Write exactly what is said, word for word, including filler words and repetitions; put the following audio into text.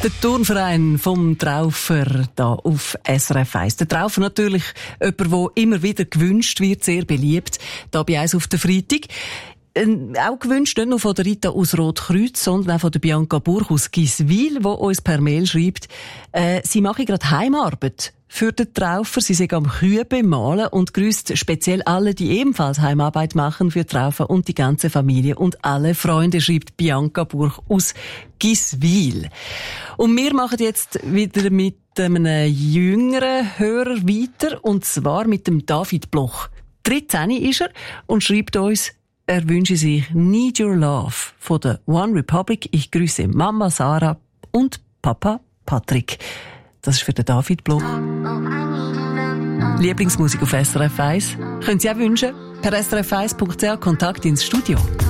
Der Turnverein vom Traufer da auf S R F eins. Der Traufer natürlich jemand, der immer wieder gewünscht wird, sehr beliebt, da bei uns auf der Freitag. Ähm, auch gewünscht nicht nur von der Rita aus Rotkreuz, sondern auch von der Bianca Burch aus Giswil, die uns per Mail schreibt, äh, sie mache gerade Heimarbeit für den Traufer. Sie sind am Kühe bemalen und grüßt speziell alle, die ebenfalls Heimarbeit machen für Traufer und die ganze Familie und alle Freunde, schreibt Bianca Burch aus Giswil. Und wir machen jetzt wieder mit einem jüngeren Hörer weiter, und zwar mit dem David Bloch. dreizehn ist er und schreibt uns, er wünsche sich Need Your Love von der One Republic. Ich grüße Mama Sarah und Papa Patrick. Das ist für den David Bloch. Lieblingsmusik auf S R F eins. Können Sie auch wünschen? Per S R F eins Punkt C H Kontakt ins Studio.